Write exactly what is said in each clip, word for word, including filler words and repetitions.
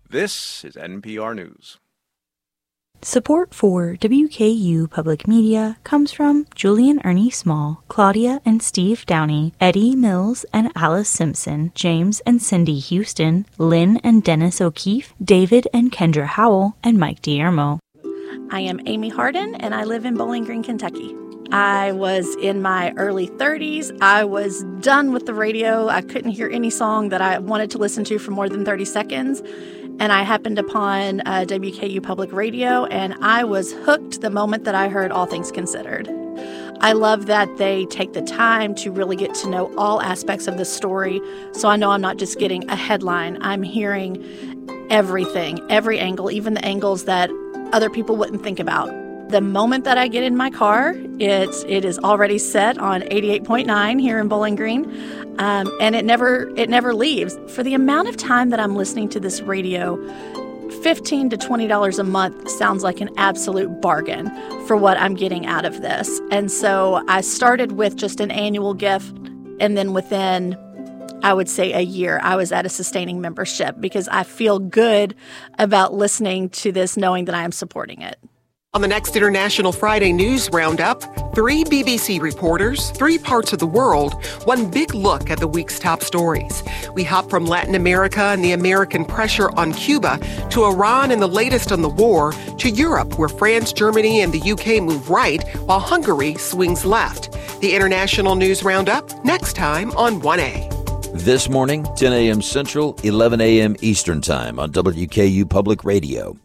This is N P R News. Support for W K U Public Media comes from Julian Ernie Small, Claudia and Steve Downey, Eddie Mills and Alice Simpson, James and Cindy Houston, Lynn and Dennis O'Keefe, David and Kendra Howell, and Mike Diermo. I am Amy Harden, and I live in Bowling Green, Kentucky. I was in my early thirties. I was done with the radio. I couldn't hear any song that I wanted to listen to for more than thirty seconds. And I happened upon uh, W K U Public Radio, and I was hooked the moment that I heard All Things Considered. I love that they take the time to really get to know all aspects of the story, so I know I'm not just getting a headline. I'm hearing everything, every angle, even the angles that other people wouldn't think about. The moment that I get in my car, it's it is already set on eighty-eight point nine here in Bowling Green, um, and it never it never leaves. For the amount of time that I'm listening to this radio, fifteen to twenty dollars a month sounds like an absolute bargain for what I'm getting out of this. And so I started with just an annual gift, and then within, I would say, a year, I was at a sustaining membership because I feel good about listening to this, knowing that I am supporting it. On the next International Friday News Roundup, three B B C reporters, three parts of the world, one big look at the week's top stories. We hop from Latin America and the American pressure on Cuba to Iran and the latest on the war to Europe, where France, Germany, and the U K move right while Hungary swings left. The International News Roundup next time on one A. This morning, ten a.m. Central, eleven a.m. Eastern Time on W K U Public Radio.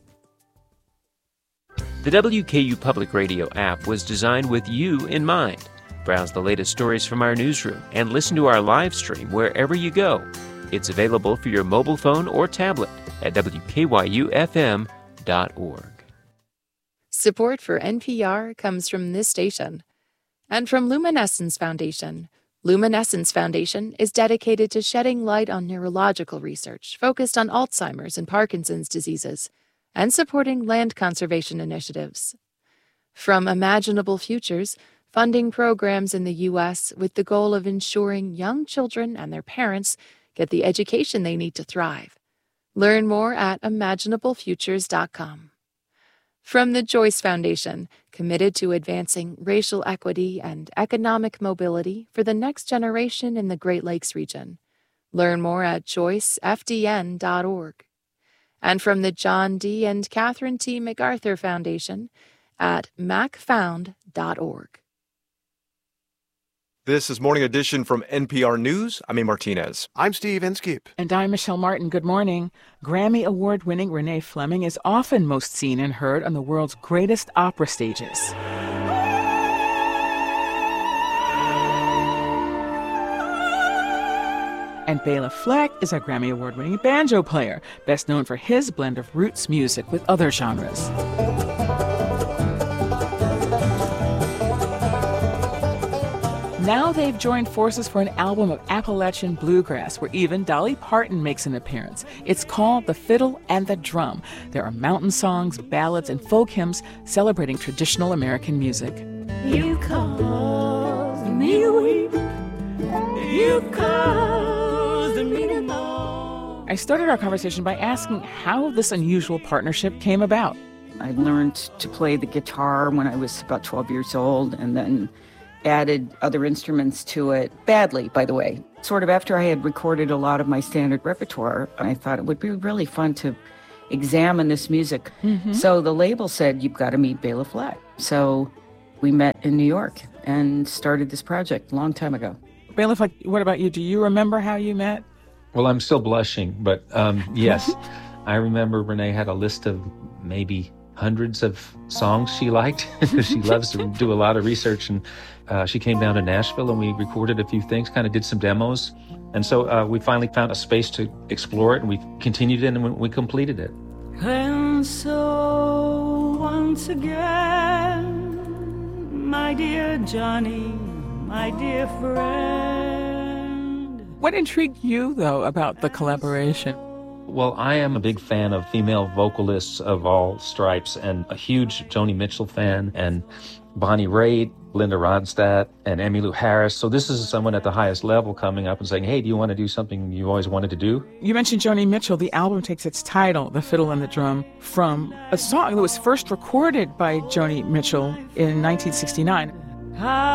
The W K U Public Radio app was designed with you in mind. Browse the latest stories from our newsroom and listen to our live stream wherever you go. It's available for your mobile phone or tablet at W K Y U F M dot org. Support for N P R comes from this station and from Luminescence Foundation. Luminescence Foundation is dedicated to shedding light on neurological research focused on Alzheimer's and Parkinson's diseases, and supporting land conservation initiatives. From Imaginable Futures, funding programs in the U S with the goal of ensuring young children and their parents get the education they need to thrive. Learn more at imaginable futures dot com. From the Joyce Foundation, committed to advancing racial equity and economic mobility for the next generation in the Great Lakes region. Learn more at joyce f d n dot org. And from the John D. and Catherine T. MacArthur Foundation at mac found dot org. This is Morning Edition from N P R News. I'm A. Martinez. I'm Steve Inskeep. And I'm Michelle Martin. Good morning. Grammy Award-winning Renee Fleming is often most seen and heard on the world's greatest opera stages. And Bela Fleck is a Grammy Award-winning banjo player, best known for his blend of roots music with other genres. Now they've joined forces for an album of Appalachian bluegrass, where even Dolly Parton makes an appearance. It's called The Fiddle and the Drum. There are mountain songs, ballads, and folk hymns celebrating traditional American music. You cause me to weep. You cause I started our conversation by asking how this unusual partnership came about. I learned to play the guitar when I was about twelve years old, and then added other instruments to it, badly, by the way. Sort of after I had recorded a lot of my standard repertoire, I thought it would be really fun to examine this music. Mm-hmm. So the label said, you've got to meet Bela Fleck. So we met in New York and started this project a long time ago. Bela Fleck, what about you? Do you remember how you met? Well, I'm still blushing, but um, yes, I remember Renee had a list of maybe hundreds of songs she liked because she loves to do a lot of research. And uh, she came down to Nashville and we recorded a few things, kind of did some demos. And so uh, we finally found a space to explore it, and we continued it and we completed it. And so once again, my dear Johnny, my dear friend. What intrigued you, though, about the collaboration? Well, I am a big fan of female vocalists of all stripes and a huge Joni Mitchell fan, and Bonnie Raitt, Linda Ronstadt, and Emmylou Harris. So this is someone at the highest level coming up and saying, hey, do you want to do something you always wanted to do? You mentioned Joni Mitchell. The album takes its title, The Fiddle and the Drum, from a song that was first recorded by Joni Mitchell in nineteen sixty-nine.